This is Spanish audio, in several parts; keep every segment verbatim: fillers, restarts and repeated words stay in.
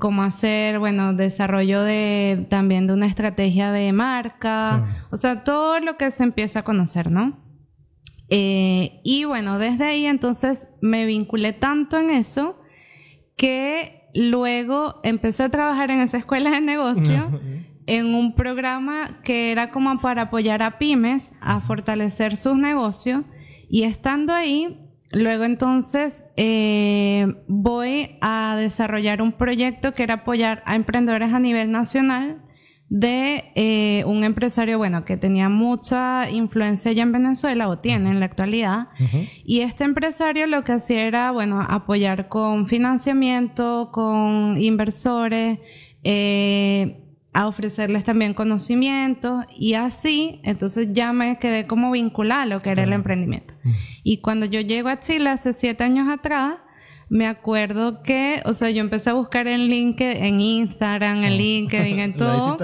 cómo hacer, bueno, desarrollo de también de una estrategia de marca, sí. O sea, todo lo que se empieza a conocer, ¿no? Eh, y bueno, desde ahí entonces me vinculé tanto en eso que luego empecé a trabajar en esa escuela de negocio en un programa que era como para apoyar a pymes a fortalecer sus negocios, y estando ahí, luego entonces eh, voy a desarrollar un proyecto que era apoyar a emprendedores a nivel nacional de eh, un empresario, bueno, que tenía mucha influencia allá en Venezuela, o tiene en la actualidad, uh-huh. Y este empresario lo que hacía era, bueno, apoyar con financiamiento, con inversores, eh, a ofrecerles también conocimientos, y así, entonces ya me quedé como vinculada a lo que era uh-huh. el emprendimiento. Uh-huh. Y cuando yo llego a Chile hace siete años atrás, me acuerdo que, o sea, yo empecé a buscar en LinkedIn, en Instagram, en LinkedIn, en todo,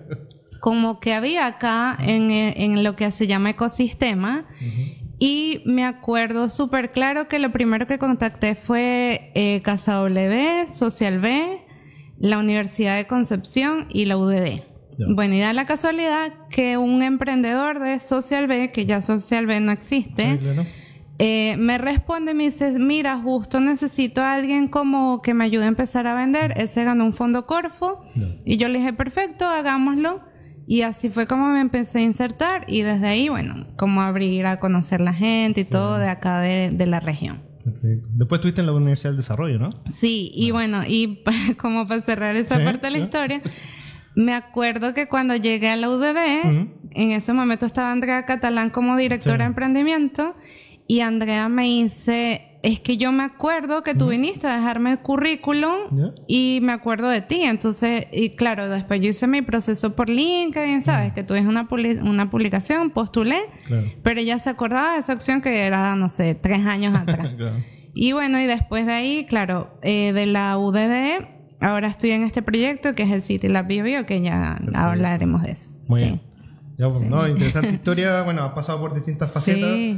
como que había acá en, en lo que se llama ecosistema, uh-huh. Y me acuerdo súper claro que lo primero que contacté fue eh, Casa W, Social B, la Universidad de Concepción y la U D D. Yeah. Bueno, y da la casualidad que un emprendedor de Social B, que ya Social B no existe, sí, claro. Eh, me responde y me dice, mira, justo necesito a alguien como que me ayude a empezar a vender. Él se ganó un fondo Corfo, no. Y yo le dije, perfecto, hagámoslo. Y así fue como me empecé a insertar, y desde ahí, bueno, como abrir a conocer la gente y todo, bueno, de acá de, de la región. Perfecto. Después estuviste en la Universidad del Desarrollo, ¿no? Sí, y no. bueno, y como para cerrar esa ¿Sí? parte de la ¿Sí? historia, me acuerdo que cuando llegué a la U D D, uh-huh. en ese momento estaba Andrea Catalán como directora sí. de emprendimiento. Y Andrea me dice, es que yo me acuerdo que tú viniste a dejarme el currículum yeah. y me acuerdo de ti. Entonces, y claro, después yo hice mi proceso por LinkedIn, ¿sabes? Yeah. Que tuve una, publi- una publicación, postulé, claro. Pero ella se acordaba de esa opción que era, no sé, tres años atrás. Claro. Y bueno, y después de ahí, claro, eh, de la U D D, ahora estoy en este proyecto que es el City Lab Bio Bio, que ya Perfecto. hablaremos de eso. Muy sí. bien. Ya, pues, sí. ¿no? Interesante historia, bueno, ha pasado por distintas facetas. Sí.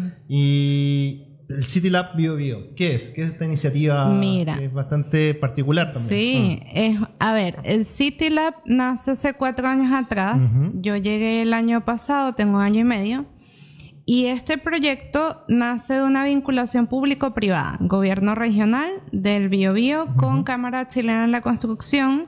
Y el City Lab Bio Bio, ¿qué es? ¿Qué es esta iniciativa? Mira, que es bastante particular también? Sí, mm. es, a ver, el City Lab nace hace cuatro años atrás. Uh-huh. Yo llegué el año pasado, tengo un año y medio. Y este proyecto nace de una vinculación público-privada, gobierno regional del Bio Bio, uh-huh. con Cámara Chilena de la Construcción.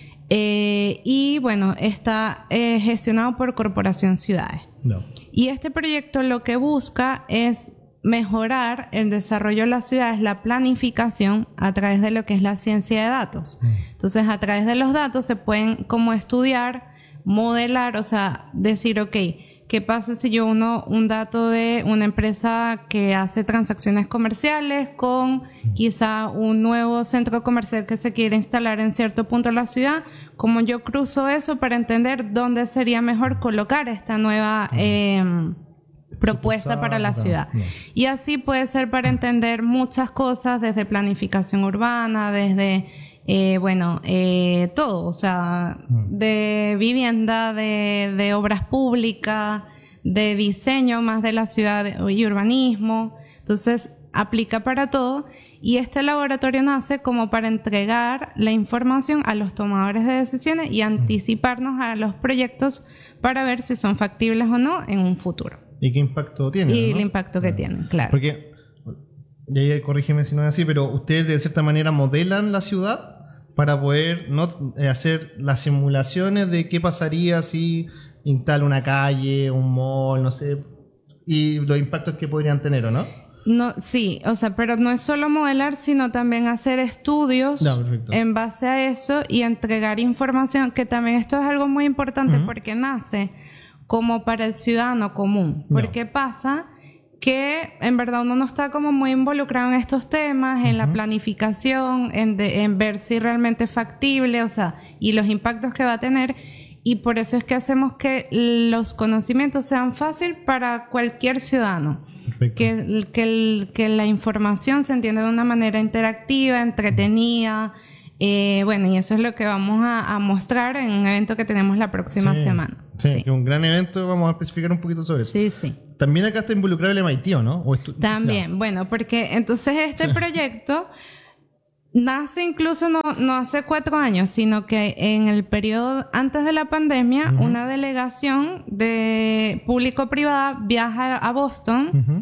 Eh, y bueno, está eh, gestionado por Corporación Ciudades. No. Y este proyecto lo que busca es mejorar el desarrollo de las ciudades, la planificación a través de lo que es la ciencia de datos. Mm. Entonces, a través de los datos se pueden como estudiar, modelar, o sea, decir, ok, ¿qué pasa si yo uno un dato de una empresa que hace transacciones comerciales con quizá un nuevo centro comercial que se quiere instalar en cierto punto de la ciudad? ¿Cómo yo cruzo eso para entender dónde sería mejor colocar esta nueva eh, propuesta para la ciudad? Y así puede ser para entender muchas cosas, desde planificación urbana, desde... Eh, bueno, eh, todo, o sea, de vivienda, de, de obras públicas, de diseño más de la ciudad y urbanismo. Entonces, aplica para todo. Y este laboratorio nace como para entregar la información a los tomadores de decisiones y anticiparnos a los proyectos para ver si son factibles o no en un futuro. ¿Y qué impacto tienen? Y ¿no? el impacto que tienen, claro. Porque, y ahí corrígeme si no es así, pero ustedes de cierta manera modelan la ciudad para poder no hacer las simulaciones de qué pasaría si instala una calle, un mall, no sé, y los impactos que podrían tener, ¿o no? No, sí, o sea, pero no es solo modelar, sino también hacer estudios no, en base a eso y entregar información, que también esto es algo muy importante uh-huh. porque nace como para el ciudadano común. No. Porque pasa que en verdad uno no está como muy involucrado en estos temas, en uh-huh. la planificación, en, de, en ver si realmente es factible, o sea, y los impactos que va a tener, y por eso es que hacemos que los conocimientos sean fáciles para cualquier ciudadano. Que, que, el, que la información se entienda de una manera interactiva, entretenida, eh, bueno, y eso es lo que vamos a, a mostrar en un evento que tenemos la próxima sí, semana. Sí, sí. Que un gran evento, vamos a especificar un poquito sobre eso. Sí, sí. También acá está involucrado el M I T, ¿o no? ¿O estu- También, no. Bueno, porque entonces este proyecto nace incluso no, no hace cuatro años, sino que en el periodo antes de la pandemia, uh-huh. una delegación de público-privada viaja a Boston, uh-huh.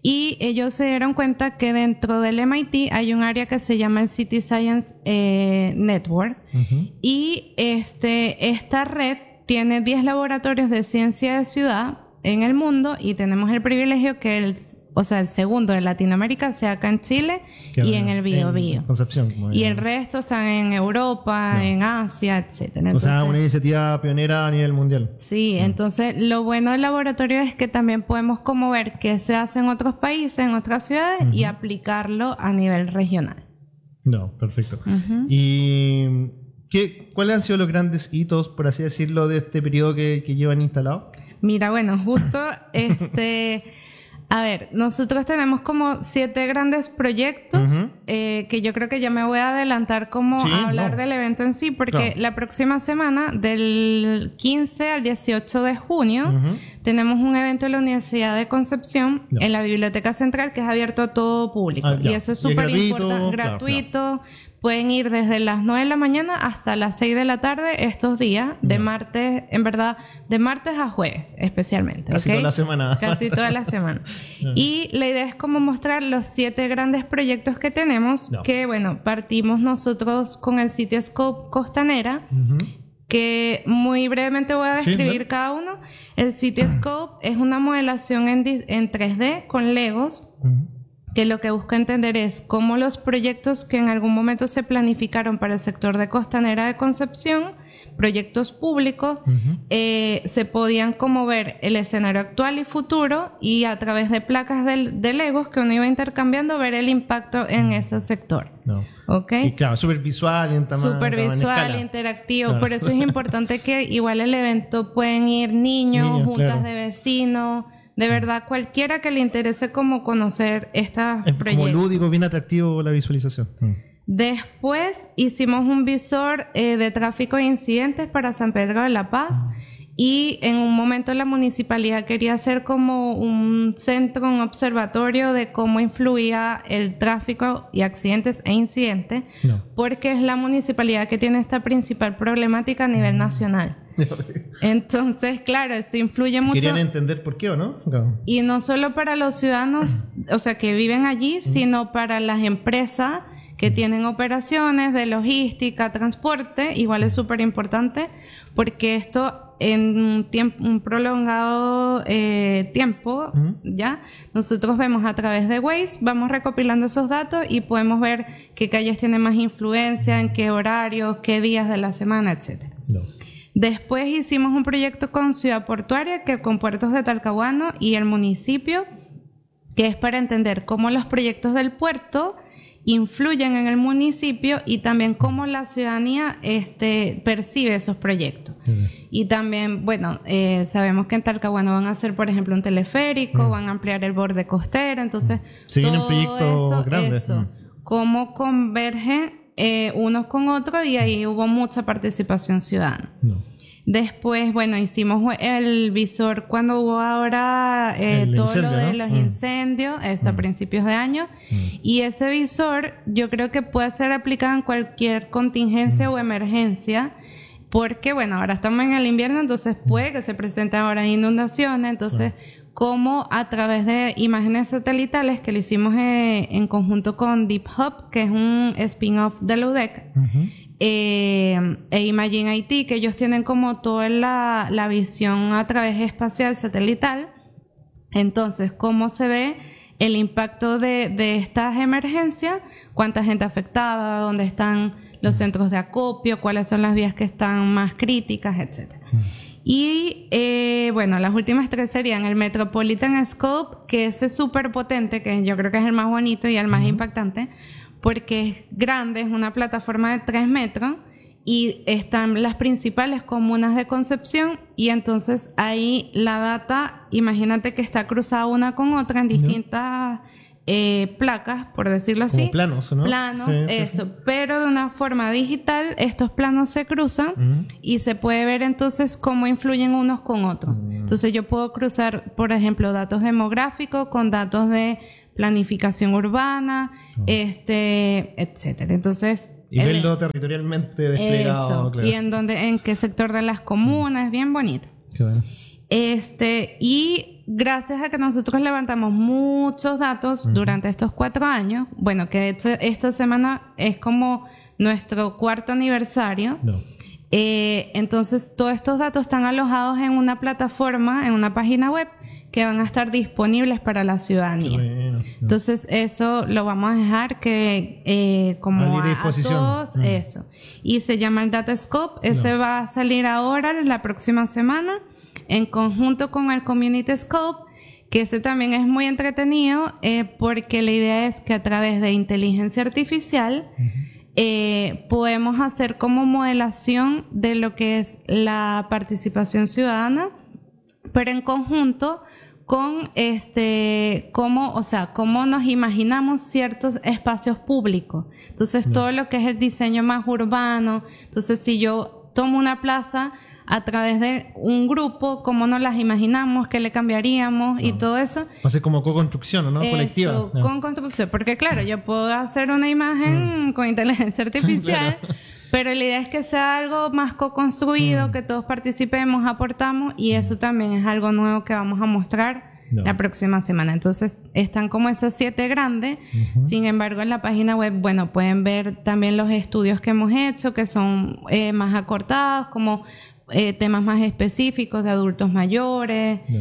y ellos se dieron cuenta que dentro del M I T hay un área que se llama el City Science eh, Network, uh-huh. y este, esta red tiene diez laboratorios de ciencia de ciudad en el mundo, y tenemos el privilegio que el, o sea, el segundo de Latinoamérica sea acá en Chile y en el Biobío. Concepción. Y el resto están en Europa, no. en Asia, etcétera. Entonces, o sea, una iniciativa pionera a nivel mundial. Sí, no. entonces lo bueno del laboratorio es que también podemos como ver qué se hace en otros países, en otras ciudades, uh-huh. y aplicarlo a nivel regional. No, perfecto. Uh-huh. Y ¿qué, ¿cuáles han sido los grandes hitos, por así decirlo, de este periodo que, que llevan instalado? Mira, bueno, justo este... A ver, nosotros tenemos como siete grandes proyectos, uh-huh. eh, que yo creo que ya me voy a adelantar como sí, a hablar no. del evento en sí, porque no. la próxima semana, del quince al dieciocho de junio, uh-huh. tenemos un evento en la Universidad de Concepción, no. en la Biblioteca Central, que es abierto a todo público. Ah, y eso es súper importante, gratuito. Claro, claro. Pueden ir desde las nueve de la mañana hasta las seis de la tarde estos días, de no. martes, en verdad, de martes a jueves especialmente. Casi ¿okay? toda la semana. Casi toda la semana. no. Y la idea es como mostrar los siete grandes proyectos que tenemos, no. que bueno, partimos nosotros con el Cityscope Costanera, uh-huh. que muy brevemente voy a describir sí, cada uno. El Cityscope es una modelación en, en tres D con Legos, uh-huh. que lo que busca entender es cómo los proyectos que en algún momento se planificaron para el sector de Costanera de Concepción, proyectos públicos, uh-huh. eh, se podían como ver el escenario actual y futuro, y a través de placas de, de Legos que uno iba intercambiando, ver el impacto en ese sector. No. ¿Okay? Y claro, súper visual, en tamaño, súper visual, interactivo. Claro. Por eso es importante que igual el evento pueden ir niños, niños juntas claro. de vecinos. De verdad, cualquiera que le interese como conocer esta proyectos. Como lúdico, bien atractivo la visualización. Mm. Después hicimos un visor eh, de tráfico e incidentes para San Pedro de la Paz, mm. y en un momento la municipalidad quería hacer como un centro, un observatorio de cómo influía el tráfico y accidentes e incidentes, no. porque es la municipalidad que tiene esta principal problemática a nivel mm. nacional. Entonces, claro, eso influye mucho. Querían entender por qué, ¿o no? Claro. Y no solo para los ciudadanos, o sea, que viven allí, sino para las empresas que tienen operaciones de logística, transporte. Igual es súper importante, porque esto en un, tiempo, un prolongado eh, tiempo, uh-huh. ya, nosotros vemos a través de Waze, vamos recopilando esos datos y podemos ver qué calles tienen más influencia, en qué horarios, qué días de la semana, etcétera. No. Después hicimos un proyecto con Ciudad Portuaria, que con Puertos de Talcahuano y el municipio, que es para entender cómo los proyectos del puerto influyen en el municipio y también cómo la ciudadanía este, percibe esos proyectos. Uh-huh. Y también, bueno, eh, sabemos que en Talcahuano van a hacer, por ejemplo, un teleférico, uh-huh. van a ampliar el borde costero, entonces se vienen todo proyectos eso, grandes. Eso, uh-huh. cómo convergen Eh, unos con otros, y ahí hubo mucha participación ciudadana. No. Después, bueno, hicimos el visor cuando hubo ahora eh, todo incendio, lo de ¿no? los mm. incendios, eso mm. a principios de año, mm. y ese visor yo creo que puede ser aplicado en cualquier contingencia mm. o emergencia, porque bueno, ahora estamos en el invierno, entonces puede que se presenten ahora inundaciones, entonces mm. como a través de imágenes satelitales que lo hicimos eh, en conjunto con Deep Hub, que es un spin-off de la U D E C, uh-huh. eh, e Imagine I T, que ellos tienen como toda la, la visión a través espacial satelital. Entonces, ¿cómo se ve el impacto de, de estas emergencias? ¿Cuánta gente afectada? ¿Dónde están los centros de acopio? ¿Cuáles son las vías que están más críticas? Etcétera. Uh-huh. Y eh, bueno, las últimas tres serían el Metropolitan Scope, que ese es súper potente, que yo creo que es el más bonito y el más uh-huh. impactante, porque es grande, es una plataforma de tres metros y están las principales comunas de Concepción, y entonces ahí la data, imagínate que está cruzada una con otra en distintas... Uh-huh. Eh, placas, por decirlo así. Como planos, ¿no? Planos, sí, eso. Sí. Pero de una forma digital, estos planos se cruzan uh-huh. y se puede ver entonces cómo influyen unos con otros. Uh-huh. Entonces yo puedo cruzar, por ejemplo, datos demográficos con datos de planificación urbana, oh. este, etcétera. Entonces, y verlo el, territorialmente desplegado. Eso, claro. Y en dónde, en qué sector de las comunas, es bien bonito. Qué bueno. Este, y gracias a que nosotros levantamos muchos datos uh-huh. durante estos cuatro años, bueno, que de hecho esta semana es como nuestro cuarto aniversario, no. eh, entonces todos estos datos están alojados en una plataforma, en una página web, que van a estar disponibles para la ciudadanía. Bueno, no. Entonces eso lo vamos a dejar que eh, como a, a todos, uh-huh. eso. Y se llama el Datascope, ese no. va a salir ahora, la próxima semana, en conjunto con el Community Scope, que ese también es muy entretenido, eh, porque la idea es que a través de inteligencia artificial uh-huh. eh, podemos hacer como modelación de lo que es la participación ciudadana, pero en conjunto con este, cómo, o sea, cómo nos imaginamos ciertos espacios públicos. Entonces, uh-huh. todo lo que es el diseño más urbano. Entonces, si yo tomo una plaza a través de un grupo, cómo nos las imaginamos, qué le cambiaríamos no. y todo eso. Va a ser como co-construcción, ¿no? Eso, colectiva. No. Con construcción, porque claro, yo puedo hacer una imagen mm. con inteligencia artificial, claro. pero la idea es que sea algo más co-construido, mm. que todos participemos, aportamos, y eso también es algo nuevo que vamos a mostrar no. la próxima semana. Entonces, están como esas siete grandes. Uh-huh. Sin embargo, en la página web, bueno, pueden ver también los estudios que hemos hecho, que son eh, más acortados, como Eh, temas más específicos de adultos mayores, no.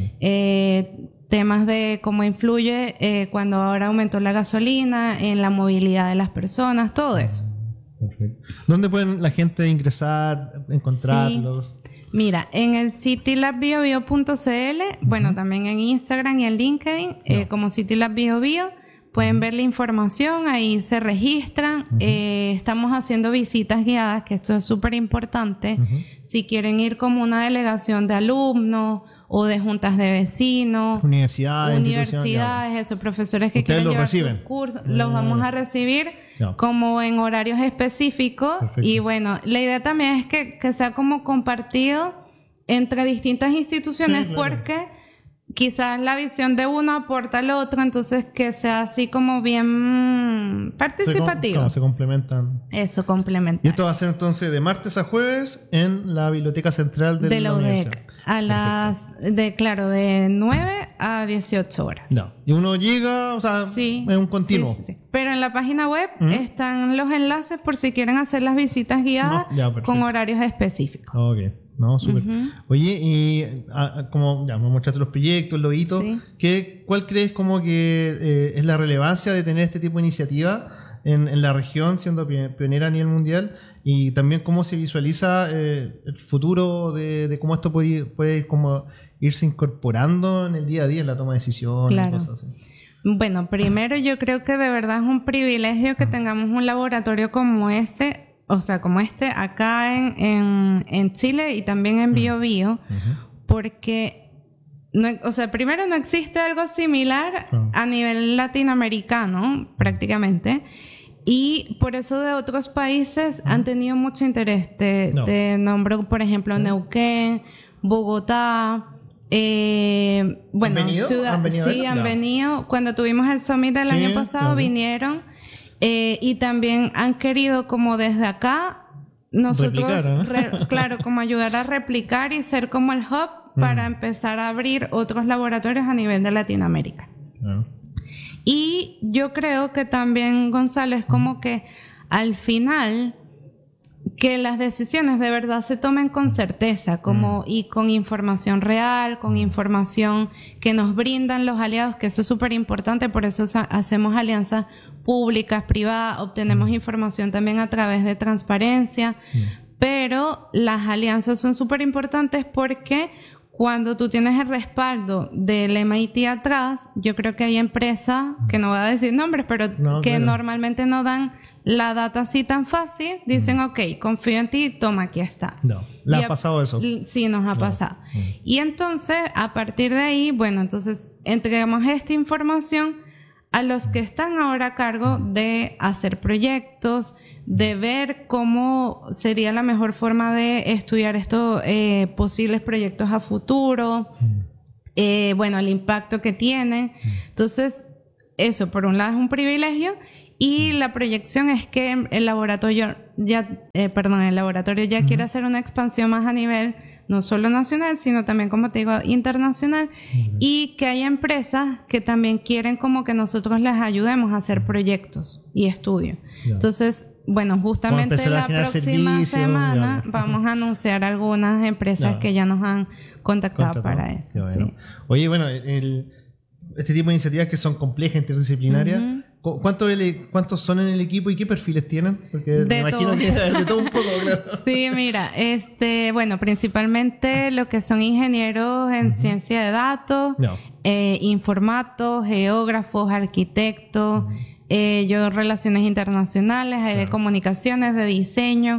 eh, temas de cómo influye eh, cuando ahora aumentó la gasolina en la movilidad de las personas, todo eso. Perfecto. ¿Dónde pueden la gente ingresar, encontrarlos? Sí. Mira, en el citylab bio bio punto c l, uh-huh. bueno, también en Instagram y en LinkedIn, no. eh, como Citylab Bio Bio, pueden ver la información, ahí se registran. Uh-huh. Eh, estamos haciendo visitas guiadas, que esto es súper importante. Uh-huh. Si quieren ir como una delegación de alumnos o de juntas de vecinos, universidades, universidades, esos profesores que quieren llevar sus cursos, uh-huh. los vamos a recibir no. como en horarios específicos. Perfecto. Y bueno, la idea también es que, que sea como compartido entre distintas instituciones, sí, claro. porque quizás la visión de uno aporta al otro, entonces que sea así como bien participativo. Se, com- se complementan. Eso, complementa. Y esto va a ser entonces de martes a jueves en la Biblioteca Central de, de la, la U D E C. Universidad. A las, de, claro, de nueve a dieciocho horas. No. Y uno llega, o sea, sí, es un continuo. Sí, sí, sí. Pero en la página web ¿Mm? están los enlaces por si quieren hacer las visitas guiadas no, ya, con horarios específicos. Ok. No, súper. Uh-huh. Oye, y a, como ya me mostraste los proyectos, los hitos, sí. ¿qué, ¿cuál crees como que eh, es la relevancia de tener este tipo de iniciativa en, en la región, siendo pionera a nivel mundial? Y también cómo se visualiza eh, el futuro de, de cómo esto puede, puede como irse incorporando en el día a día, en la toma de decisiones claro. y cosas así. Bueno, primero yo creo que de verdad es un privilegio que tengamos un laboratorio como ese. O sea, como este acá en, en, en Chile y también en Bio Bio, uh-huh. porque, no, o sea, primero no existe algo similar uh-huh. a nivel latinoamericano, prácticamente, y por eso de otros países uh-huh. han tenido mucho interés. Te, no. te nombro, por ejemplo, uh-huh. Neuquén, Bogotá. Eh, bueno, ¿Han venido? Ciudad, ¿Han venido sí, han no. venido. Cuando tuvimos el Summit del sí, año pasado, claro. vinieron. Eh, y también han querido como desde acá nosotros, replicar, ¿eh? re, claro, como ayudar a replicar y ser como el hub mm. para empezar a abrir otros laboratorios a nivel de Latinoamérica. Claro. Y yo creo que también, Gonzalo, es como que al final que las decisiones de verdad se tomen con certeza, como mm. y con información real, con información que nos brindan los aliados, que eso es súper importante, por eso hacemos alianzas públicas, privadas, obtenemos mm. información también a través de transparencia, mm. pero las alianzas son súper importantes porque cuando tú tienes el respaldo del M I T atrás, yo creo que hay empresas, que no voy a decir nombres, pero no, que claro. normalmente no dan la data así tan fácil, dicen, mm. ok, confío en ti, toma, aquí está. No, ¿le ha a, pasado eso? Sí, nos ha no. pasado. Mm. Y entonces, a partir de ahí, bueno, entonces entregamos esta información a los que están ahora a cargo de hacer proyectos, de ver cómo sería la mejor forma de estudiar estos eh, posibles proyectos a futuro, mm. eh, bueno, el impacto que tienen. Mm. Entonces, eso, por un lado es un privilegio y la proyección es que el laboratorio ya, eh, perdón, el laboratorio ya uh-huh. quiere hacer una expansión más a nivel no solo nacional, sino también, como te digo, internacional, uh-huh. y que hay empresas que también quieren como que nosotros les ayudemos a hacer proyectos y estudios. Yeah. Entonces, bueno, justamente la próxima servicio, semana ya. vamos a anunciar algunas empresas ya. que ya nos han contactado Contratado. para eso. Bueno. Sí. Oye, bueno, el, este tipo de iniciativas que son complejas, interdisciplinarias, uh-huh. ¿Cuántos, ¿Cuántos son en el equipo y qué perfiles tienen? Porque de me imagino todo. que de todo un poco, claro. Sí, mira, este, bueno, principalmente lo que son ingenieros en uh-huh. ciencia de datos, no. eh, informatos, geógrafos, arquitectos, uh-huh. eh, yo relaciones internacionales, hay claro. de comunicaciones, de diseño.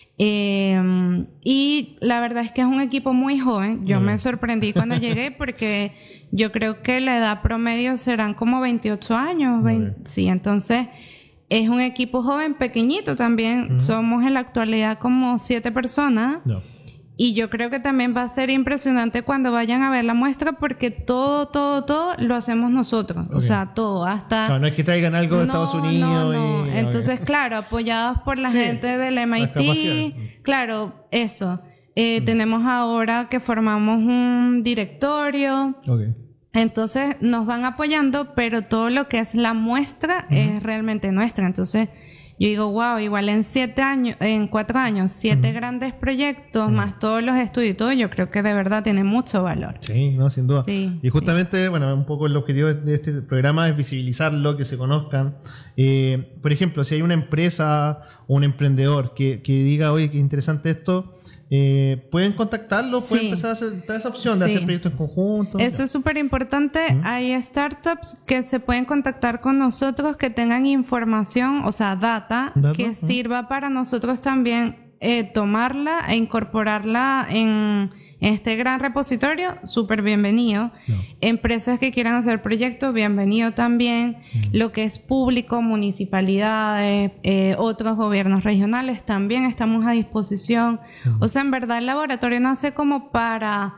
Eh, y la verdad es que es un equipo muy joven. Yo muy me sorprendí cuando llegué porque yo creo que la edad promedio serán como veintiocho años. veinte, sí, entonces es un equipo joven, pequeñito también. Uh-huh. Somos en la actualidad como siete personas. No. Y yo creo que también va a ser impresionante cuando vayan a ver la muestra porque todo, todo, todo lo hacemos nosotros. Okay. O sea, todo, hasta... No, no es que traigan algo de no, Estados Unidos. No, no. Y... Entonces, okay. claro, apoyados por la sí, gente del M I T. Claro, eso. Eh, mm. Tenemos ahora que formamos un directorio. Okay. Entonces, nos van apoyando, pero todo lo que es la muestra uh-huh. es realmente nuestra. Entonces... Yo digo, wow, igual en siete años, en cuatro años, siete uh-huh. grandes proyectos, uh-huh. más todos los estudios y todo, yo creo que de verdad tiene mucho valor. Sí, no, sin duda. Sí, y justamente, sí. bueno, un poco el objetivo de este programa es visibilizarlo, que se conozcan. Eh, por ejemplo, si hay una empresa o un emprendedor que, que diga, oye, qué interesante esto, eh, pueden contactarlo, pueden sí. empezar a hacer esa opción de sí. hacer proyectos en conjunto. Eso ya. es súper importante. Uh-huh. Hay startups que se pueden contactar con nosotros que tengan información, o sea, data, ¿Data? que uh-huh. sirva para nosotros también eh, tomarla e incorporarla en este gran repositorio. Súper bienvenido. No. Empresas que quieran hacer proyectos, bienvenido también. Uh-huh. Lo que es público, municipalidades, eh, otros gobiernos regionales, también estamos a disposición. Uh-huh. O sea, en verdad el laboratorio nace como para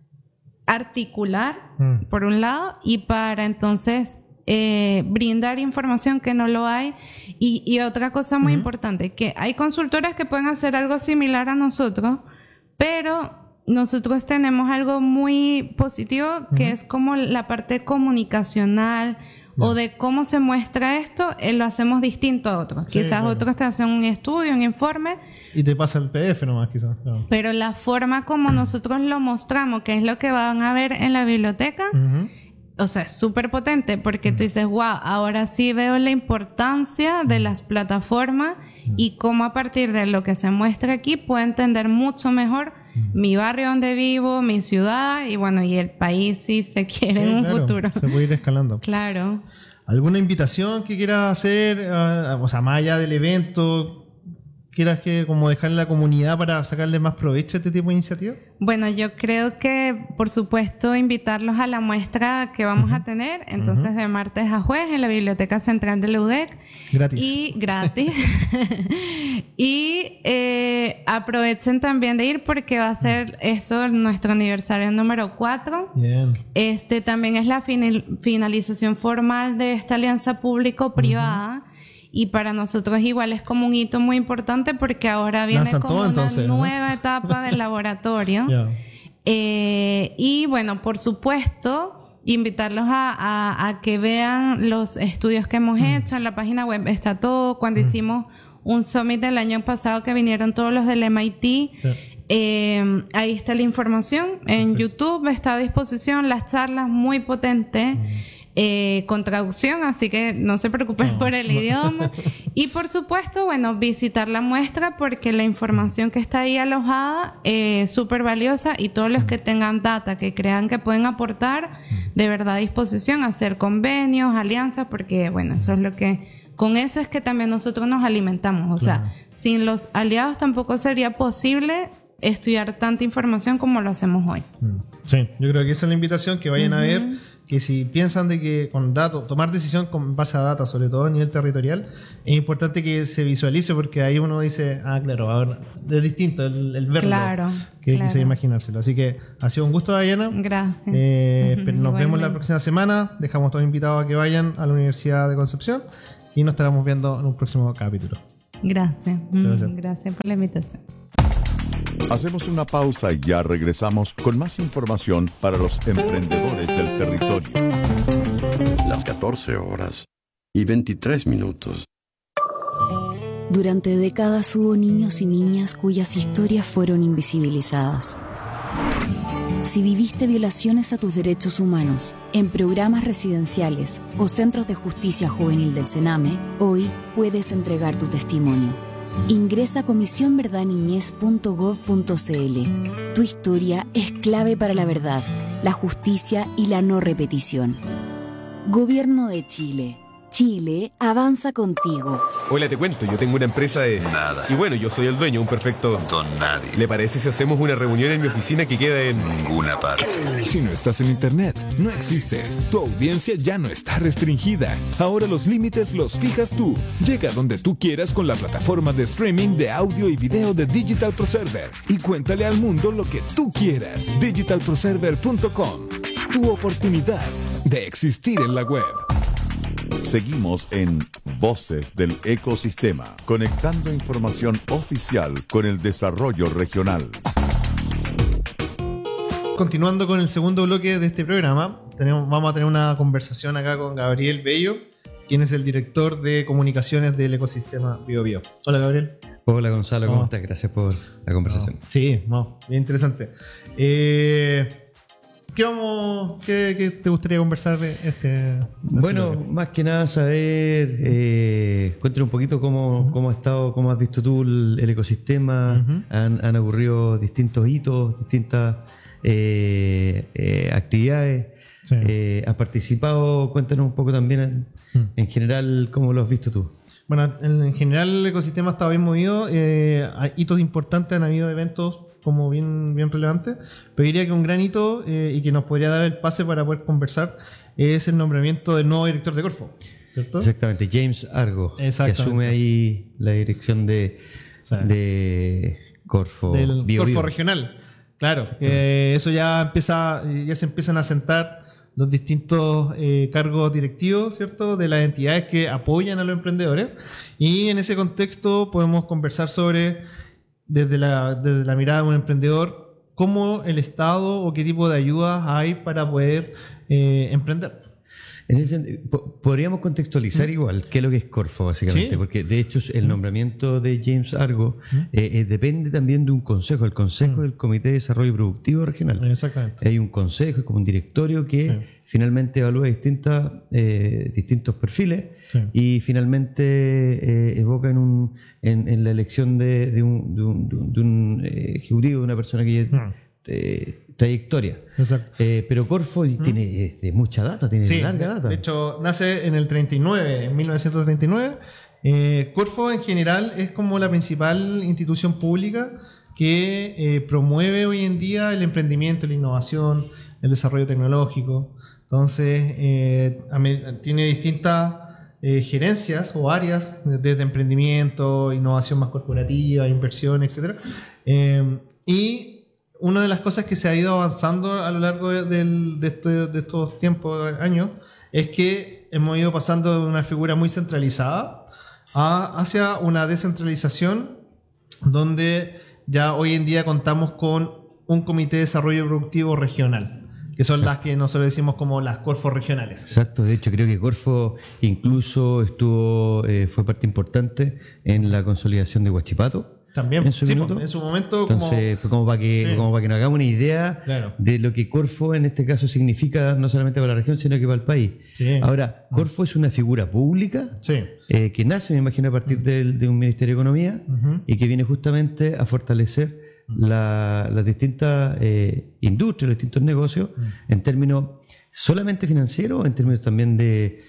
articular, uh-huh. por un lado, y para entonces eh, brindar información que no lo hay. Y, y otra cosa muy uh-huh. importante, que hay consultoras que pueden hacer algo similar a nosotros, pero nosotros tenemos algo muy positivo que uh-huh. es como la parte comunicacional no. o de cómo se muestra esto, eh, lo hacemos distinto a otros. Sí, quizás claro. otros te hacen un estudio, un informe. Y te pasa el P D F nomás, quizás. Claro. Pero la forma como nosotros lo mostramos, que es lo que van a ver en la biblioteca, uh-huh. o sea, es súper potente porque uh-huh. tú dices, wow, ahora sí veo la importancia de las plataformas uh-huh. y cómo a partir de lo que se muestra aquí puedo entender mucho mejor mi barrio donde vivo, mi ciudad y bueno, y el país si se quiere sí, en un claro, futuro. Se puede ir escalando. Claro. ¿Alguna invitación que quieras hacer, uh, o sea, más allá del evento, quieras que como dejarle a la comunidad para sacarle más provecho a este tipo de iniciativas? Bueno, yo creo que, por supuesto, invitarlos a la muestra que vamos uh-huh. a tener, entonces uh-huh. de martes a jueves en la Biblioteca Central de la U D E C. Gratis. Y gratis. y eh, aprovechen también de ir porque va a ser eso nuestro aniversario número cuatro. Bien. Este también es la final, finalización formal de esta alianza público-privada. Uh-huh. Y para nosotros igual es como un hito muy importante porque ahora viene Lanzan como todo, una entonces, nueva ¿no? etapa del laboratorio. Yeah. Eh, y bueno, por supuesto, invitarlos a, a, a que vean los estudios que hemos mm. hecho. En la página web está todo. Cuando mm. hicimos un summit el año pasado que vinieron todos los del M I T, sí. eh, ahí está la información. En okay. YouTube está a disposición las charlas muy potentes. Mm. Eh, con traducción, así que no se preocupen no, por el no. idioma. Y por supuesto, bueno, visitar la muestra porque la información que está ahí alojada es súper valiosa y todos los que tengan data, que crean que pueden aportar, de verdad a disposición a hacer convenios, alianzas, porque bueno, eso es lo que... Con eso es que también nosotros nos alimentamos. O claro. sea, sin los aliados tampoco sería posible estudiar tanta información como lo hacemos hoy. Sí, yo creo que esa es la invitación, que vayan uh-huh. a ver que si piensan de que con datos, tomar decisión con base a datos, sobre todo a nivel territorial, es importante que se visualice, porque ahí uno dice, ah, claro, ahora es distinto el, el verlo Claro, que claro. quise imaginárselo. Así que ha sido un gusto, Dayana. Gracias. Eh, Ujú, pero nos vemos igualmente. la próxima semana. Dejamos todos invitados a que vayan a la Universidad de Concepción y nos estaremos viendo en un próximo capítulo. Gracias. Gracias. Mm, Gracias por la invitación. Hacemos una pausa y ya regresamos con más información para los emprendedores del territorio. Las catorce horas y veintitrés minutos. Durante décadas hubo niños y niñas cuyas historias fueron invisibilizadas. Si viviste violaciones a tus derechos humanos en programas residenciales o centros de justicia juvenil del Sename, hoy puedes entregar tu testimonio. Ingresa a comisión verdad niñez punto gov punto c l. Tu historia es clave para la verdad, la justicia y la no repetición. Gobierno de Chile. Chile avanza contigo. Hola, te cuento, yo tengo una empresa de... Nada. Y bueno, yo soy el dueño, un perfecto... Don nadie. ¿Le parece si hacemos una reunión en mi oficina que queda en... Ninguna parte. Si no estás en internet, no existes. Tu audiencia ya no está restringida. Ahora los límites los fijas tú. Llega donde tú quieras con la plataforma de streaming de audio y video de Digital Pro Server y cuéntale al mundo lo que tú quieras. digital pro server punto com. Tu oportunidad de existir en la web. Seguimos en Voces del Ecosistema, conectando información oficial con el desarrollo regional. Continuando con el segundo bloque de este programa, tenemos, vamos a tener una conversación acá con Gabriel Bello, quien es el director de comunicaciones del ecosistema BioBio. Hola, Gabriel. Hola Gonzalo, ¿cómo Oh. estás? Gracias por la conversación. Sí, no, bien interesante. Eh, ¿qué, vamos, qué, qué te gustaría conversar de este? de Bueno, este bloque? más que nada saber, eh, cuéntame un poquito cómo, cómo ha estado, cómo has visto tú el, el ecosistema. Ujú. han, han ocurrido distintos hitos, distintas eh, eh, actividades. Sí. Eh, ¿Has participado? Cuéntanos un poco también en, Mm. en general cómo lo has visto tú. Bueno, en, en general el ecosistema está bien movido. Eh, hay hitos importantes, han habido eventos como bien, bien relevantes. Pero diría que un gran hito eh, y que nos podría dar el pase para poder conversar es el nombramiento del nuevo director de Corfo, ¿cierto? Exactamente, James Argo, que Exactamente. asume ahí la dirección de, Sí. de Corfo, Del Bio Corfo Bio. regional. Claro, que eso ya empieza, ya se empiezan a sentar los distintos eh, cargos directivos, ¿cierto?, de las entidades que apoyan a los emprendedores. Y en ese contexto podemos conversar sobre, desde la, desde la mirada de un emprendedor, cómo el Estado o qué tipo de ayudas hay para poder eh, emprender. En ese sentido, po- podríamos contextualizar igual qué es lo que es Corfo, básicamente, Sí. porque de hecho el nombramiento de James Argo eh, eh, depende también de un consejo, el consejo del Comité de Desarrollo Productivo Regional. Exactamente. Hay un consejo, es como un directorio que Sí. finalmente evalúa distintas, eh, distintos perfiles Sí. y finalmente eh, evoca en, un, en, en la elección de, de un, de un, de un- de un, eh, ejecutivo, de una persona que Mm. eh, trayectoria. Exacto. Eh, pero Corfo tiene eh, de mucha data, tiene Sí, larga data. de hecho nace en el treinta y nueve, en mil novecientos treinta y nueve. Eh, Corfo en general es como la principal institución pública que eh, promueve hoy en día el emprendimiento, la innovación, el desarrollo tecnológico. Entonces eh, a me- tiene distintas eh, gerencias o áreas, desde emprendimiento, innovación más corporativa, inversión, etcétera. Eh, y una de las cosas que se ha ido avanzando a lo largo de, del- de este- de estos tiempos, años, es que hemos ido pasando de una figura muy centralizada a- hacia una descentralización, donde ya hoy en día contamos con un comité de desarrollo productivo regional, que son las que nosotros decimos como las Corfos regionales. Exacto, de hecho creo que Corfo incluso estuvo eh, fue parte importante en la consolidación de Huachipato. También, en su sí, minuto. pues, en su momento, Entonces, fue como para que, Sí. como para que nos hagamos una idea Claro. de lo que Corfo en este caso significa no solamente para la región, sino que para el país. Sí. Ahora, Corfo es una figura pública sí, eh, que nace, me imagino, a partir del- de un Ministerio de Economía Ujú. y que viene justamente a fortalecer la- las distintas eh, industrias, los distintos negocios, en términos solamente financieros, en términos también de,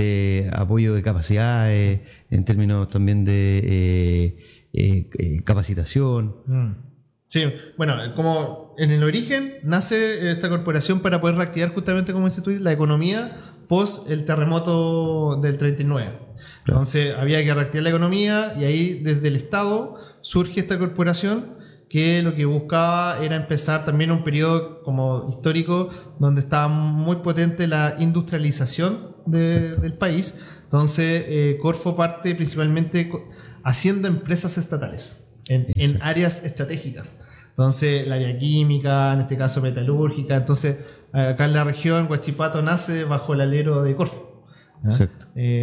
de apoyo de capacidades, en términos también de eh, eh, eh, capacitación. Mm. Sí, bueno, como en el origen nace esta corporación para poder reactivar justamente, como dices tú, la economía post el terremoto del treinta y nueve. Entonces había que reactivar la economía y ahí desde el Estado surge esta corporación que lo que buscaba era empezar también un periodo como histórico donde estaba muy potente la industrialización de, del país. Entonces eh, Corfo parte principalmente haciendo empresas estatales en, en áreas estratégicas. Entonces el área química, en este caso metalúrgica. Entonces acá en la región Huachipato nace bajo el alero de Corfo. Exacto.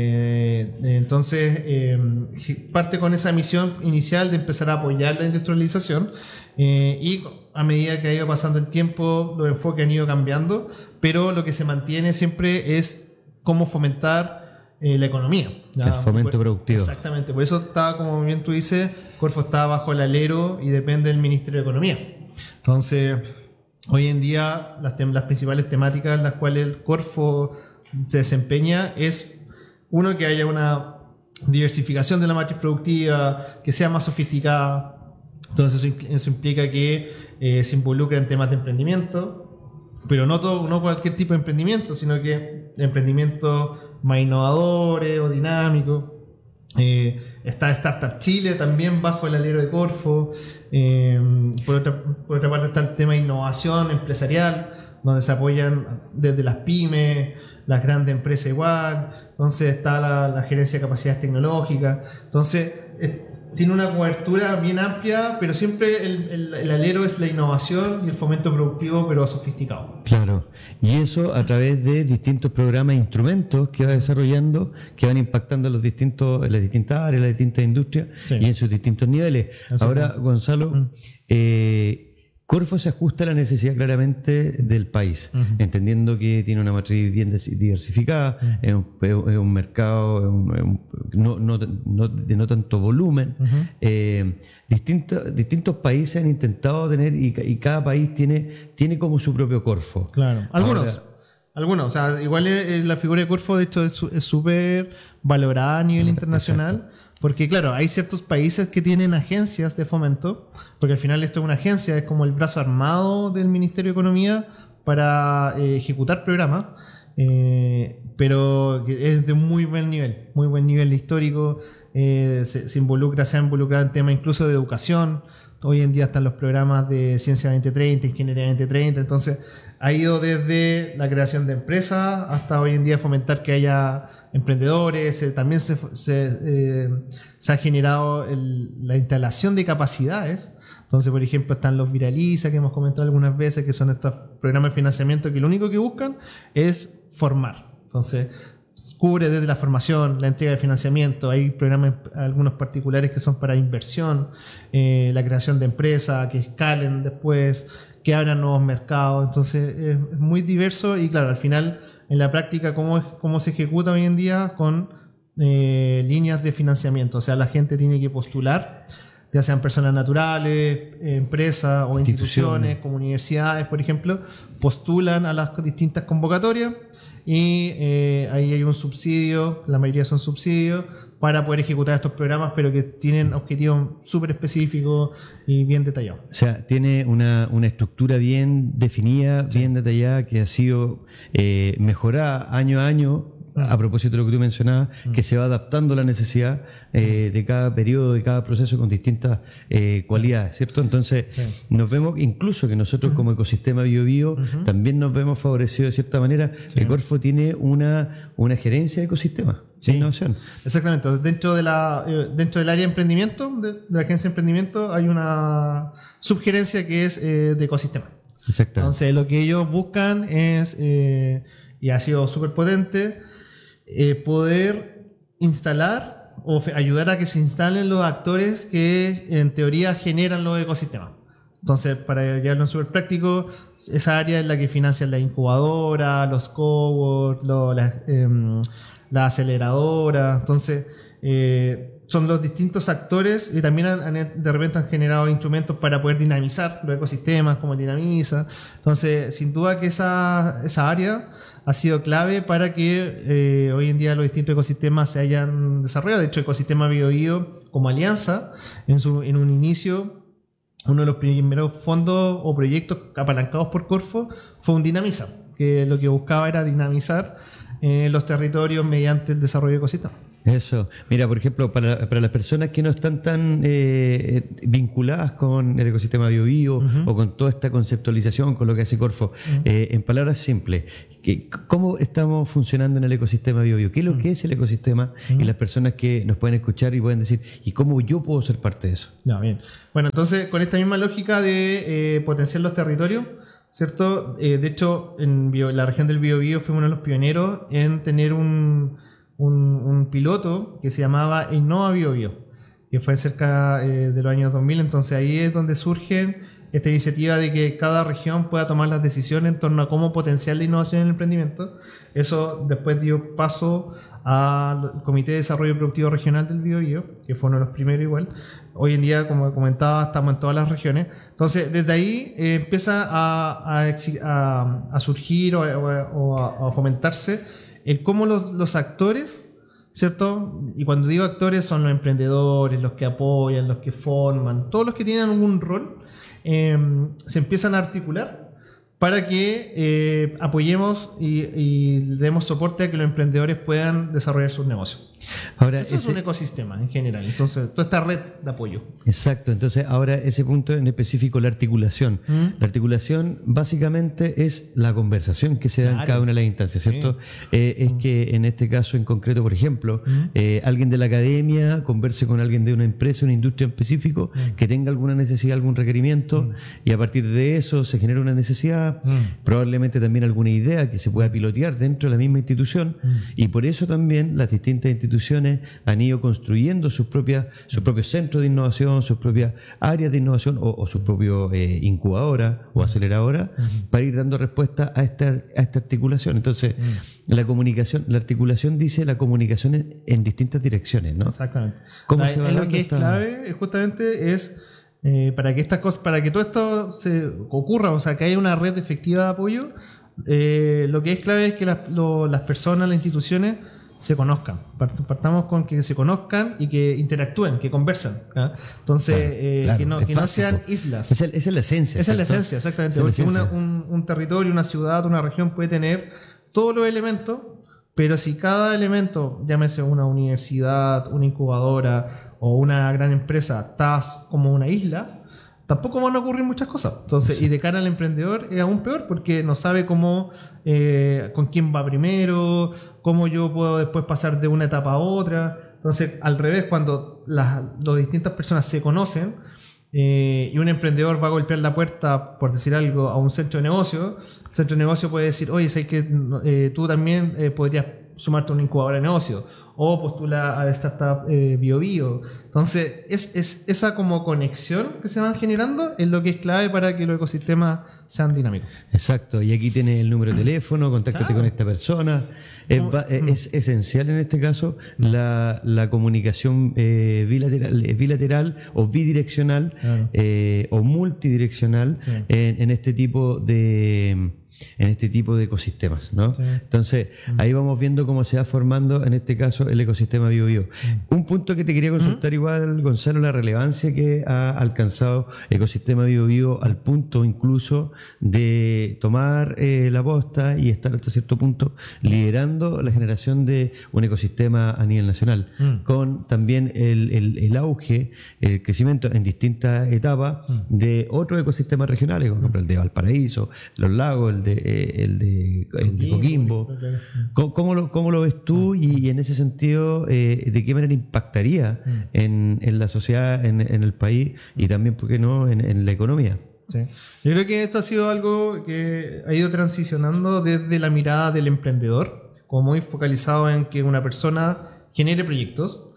Eh, entonces eh, parte con esa misión inicial de empezar a apoyar la industrialización eh, y a medida que ha ido pasando el tiempo los enfoques han ido cambiando, pero lo que se mantiene siempre es cómo fomentar eh, la economía, ¿ya? El fomento por, productivo. Exactamente, por eso está, como bien tú dices, Corfo está bajo el alero y depende del Ministerio de Economía. Entonces hoy en día las, tem- las principales temáticas en las cuales el Corfo se desempeña es uno, que haya una diversificación de la matriz productiva, que sea más sofisticada. Entonces eso, eso implica que eh, se involucra en temas de emprendimiento, pero no todo, no cualquier tipo de emprendimiento, sino que emprendimientos más innovadores o dinámicos. Eh, está Startup Chile también bajo el alero de Corfo. Eh, por, otra, por otra parte está el tema de innovación empresarial, donde se apoyan desde las pymes, las grandes empresas igual. Entonces está la, la gerencia de capacidades tecnológicas. Entonces es, tiene una cobertura bien amplia, pero siempre el, el, el alero es la innovación y el fomento productivo, pero sofisticado. Claro, y eso a través de distintos programas e instrumentos que va desarrollando, que van impactando los distintos, en las distintas áreas, las distintas industrias, sí, y en sus distintos niveles. Eso. Ahora, Gonzalo, mm. eh, Corfo se ajusta a la necesidad claramente del país, uh-huh, entendiendo que tiene una matriz bien diversificada, uh-huh, es, un, es un mercado es un, es un, no, no, no, de no tanto volumen. Uh-huh. Eh, distintos, distintos países han intentado tener, y, y cada país tiene, tiene como su propio Corfo. Claro, algunos. Ahora, Algunos, o sea, igual es, la figura de Corfo de hecho es súper valorada a nivel internacional. Exacto. Porque claro, hay ciertos países que tienen agencias de fomento, porque al final esto es una agencia, es como el brazo armado del Ministerio de Economía para eh, ejecutar programas, eh, pero es de muy buen nivel, muy buen nivel histórico, eh, se, se involucra, se ha involucrado en temas incluso de educación. Hoy en día están los programas de Ciencia veinte treinta, Ingeniería veinte treinta, entonces ha ido desde la creación de empresas hasta hoy en día fomentar que haya emprendedores. Eh, también se, se, eh, se ha generado el, la instalación de capacidades. Entonces, por ejemplo, están los Viraliza, que hemos comentado algunas veces, que son estos programas de financiamiento que lo único que buscan es formar. Entonces, cubre desde la formación, la entrega de financiamiento. Hay programas, algunos particulares, que son para inversión, eh, la creación de empresas, que escalen después, que abran nuevos mercados. Entonces es muy diverso y claro, al final en la práctica cómo, es, cómo se ejecuta hoy en día con eh, líneas de financiamiento. O sea, la gente tiene que postular, ya sean personas naturales, empresas o instituciones, como universidades, por ejemplo, postulan a las distintas convocatorias y eh, ahí hay un subsidio, la mayoría son subsidios, para poder ejecutar estos programas, pero que tienen objetivos súper específicos y bien detallados. O sea, tiene una, una estructura bien definida, sí, bien detallada, que ha sido eh, mejorada año a año, a propósito de lo que tú mencionabas, mm. que se va adaptando a la necesidad eh, de cada periodo, de cada proceso, con distintas eh, cualidades, ¿cierto? Entonces, sí, nos vemos, incluso que nosotros mm. como ecosistema BioBio uh-huh. también nos vemos favorecidos de cierta manera, sí, que Corfo tiene una, una gerencia de ecosistema, sí, de innovación. Exactamente. Dentro de la eh, dentro del área de emprendimiento, de, de la agencia de emprendimiento, hay una subgerencia que es eh, de ecosistema. Exacto. Entonces, lo que ellos buscan es, eh, y ha sido súper potente, Eh, poder instalar o ayudar a que se instalen los actores que en teoría generan los ecosistemas. Entonces, para llevarlo en súper práctico, esa área es la que financia la incubadora, los coworks, lo, la, eh, la aceleradora. Entonces, eh, son los distintos actores y también han, han, de repente han generado instrumentos para poder dinamizar los ecosistemas, como el Dinamiza. Entonces, sin duda que esa, esa área ha sido clave para que eh, hoy en día los distintos ecosistemas se hayan desarrollado. De hecho, Ecosistema BioBio como alianza, en, su, en un inicio, uno de los primeros fondos o proyectos apalancados por Corfo fue un Dinamiza, que lo que buscaba era dinamizar eh, los territorios mediante el desarrollo de ecosistemas. Eso. Mira, por ejemplo, para, para las personas que no están tan eh, vinculadas con el ecosistema BioBio uh-huh. o con toda esta conceptualización, con lo que hace Corfo, uh-huh. eh, en palabras simples, que, ¿cómo estamos funcionando en el ecosistema BioBio? ¿Qué es lo uh-huh. que es el ecosistema? Uh-huh. Y las personas que nos pueden escuchar y pueden decir, ¿y cómo yo puedo ser parte de eso? Ya, bien. Bueno, entonces, con esta misma lógica de eh, potenciar los territorios, ¿cierto? Eh, de hecho, en bio, la región del BioBio fuimos uno de los pioneros en tener un... Un, un piloto que se llamaba Innova BioBio, que fue cerca eh, de los años dos mil. Entonces ahí es donde surge esta iniciativa de que cada región pueda tomar las decisiones en torno a cómo potenciar la innovación en el emprendimiento. Eso después dio paso al Comité de Desarrollo Productivo Regional del BioBio, que fue uno de los primeros igual. Hoy en día, como comentaba, estamos en todas las regiones. Entonces, desde ahí eh, empieza a, a, a, a surgir o, o, o a, a fomentarse el cómo los, los actores, ¿cierto? Y cuando digo actores son los emprendedores, los que apoyan, los que forman, todos los que tienen algún rol, eh, se empiezan a articular para que eh, apoyemos y, y demos soporte a que los emprendedores puedan desarrollar sus negocios. Ahora, Eso ese, es un ecosistema en general, entonces toda esta red de apoyo. Exacto, entonces ahora ese punto en específico, la articulación. ¿Mm? La articulación básicamente es la conversación que se da claro. en cada una de las instancias, ¿cierto? Sí. Eh, es ¿Mm? que en este caso en concreto, por ejemplo, ¿Mm? eh, alguien de la academia converse con alguien de una empresa, una industria en específico, ¿Mm? que tenga alguna necesidad, algún requerimiento, ¿Mm? y a partir de eso se genera una necesidad, ¿Mm? probablemente también alguna idea que se pueda pilotear dentro de la misma institución, ¿Mm? y por eso también las distintas instituciones han ido construyendo sus propias, sus propios centros de innovación, sus propias áreas de innovación o, o sus propios eh, incubadoras o aceleradoras uh-huh. para ir dando respuesta a esta, a esta articulación. Entonces, uh-huh. la comunicación, la articulación dice la comunicación en, en distintas direcciones, ¿no? Exactamente. ¿Cómo la, se va lo dando que esta... es clave justamente es eh, para que estas cosas, para que todo esto se ocurra, o sea, que haya una red efectiva de apoyo, eh, lo que es clave es que las, lo, las personas, las instituciones se conozcan. Partamos con que se conozcan y que interactúen, que conversen. ¿eh? Entonces, claro, eh, claro, que, no, que no sean islas. Esa es la esencia. Esa es la esencia, exactamente. Porque una, un, un territorio, una ciudad, una región puede tener todos los elementos, pero si cada elemento, llámese una universidad, una incubadora o una gran empresa, está como una isla, tampoco van a ocurrir muchas cosas. Entonces, y de cara al emprendedor es aún peor porque no sabe cómo, eh, con quién va primero, cómo yo puedo después pasar de una etapa a otra. Entonces, al revés, cuando las, las distintas personas se conocen eh, y un emprendedor va a golpear la puerta, por decir algo, a un centro de negocio, el centro de negocio puede decir, oye, sé que eh, tú también eh, podrías sumarte a una incubadora de negocio o postula a Startup eh, BioBio. Entonces, es, es esa como conexión que se van generando es lo que es clave para que los ecosistemas sean dinámicos. Exacto, y aquí tienes el número de teléfono, contáctate claro. con esta persona. Es, es esencial en este caso la, la comunicación eh, bilateral, bilateral o bidireccional claro. eh, o multidireccional sí. en, en este tipo de... en este tipo de ecosistemas, ¿no? Sí. Entonces, mm. ahí vamos viendo cómo se va formando, en este caso, el ecosistema BioBio. Mm. Un punto que te quería consultar mm. igual, Gonzalo, la relevancia que ha alcanzado el ecosistema BioBio al punto incluso de tomar eh, la posta y estar hasta cierto punto liderando la generación de un ecosistema a nivel nacional, mm. con también el, el, el auge, el crecimiento en distintas etapas mm. de otros ecosistemas regionales, como mm. el de Valparaíso, los lagos, el de, el de, el de Coquimbo. ¿Cómo, cómo, lo, ¿Cómo lo ves tú? Y, y en ese sentido, eh, ¿de qué manera impactaría en, en la sociedad, en, en el país y también, ¿por qué no?, en, en la economía? Sí. Yo creo que esto ha sido algo que ha ido transicionando desde la mirada del emprendedor, como muy focalizado en que una persona genere proyectos.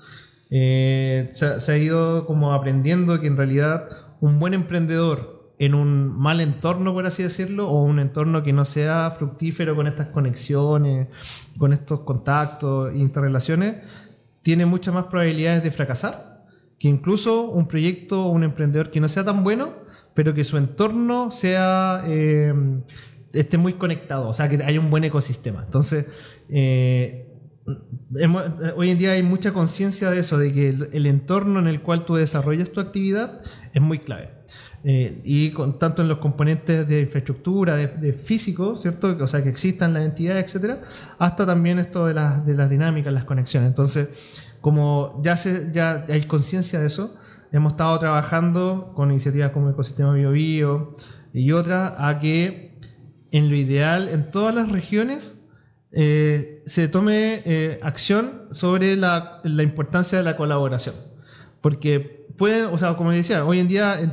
Eh, se, se ha ido como aprendiendo que en realidad un buen emprendedor en un mal entorno, por así decirlo, o un entorno que no sea fructífero con estas conexiones, con estos contactos e interrelaciones, tiene muchas más probabilidades de fracasar que incluso un proyecto o un emprendedor que no sea tan bueno, pero que su entorno sea eh, esté muy conectado, o sea, que haya un buen ecosistema. Entonces, eh, hemos, hoy en día hay mucha conciencia de eso, de que el, el entorno en el cual tú desarrollas tu actividad es muy clave. Eh, y con, tanto en los componentes de infraestructura, de, de físico, ¿cierto? O sea, que existan las entidades, etcétera, hasta también esto de las, de las dinámicas, las conexiones. Entonces, como ya, se, ya hay conciencia de eso, hemos estado trabajando con iniciativas como Ecosistema Bio Bio y otras, a que en lo ideal, en todas las regiones, eh, se tome eh, acción sobre la, la importancia de la colaboración. Porque pueden, o sea, como decía, hoy en día en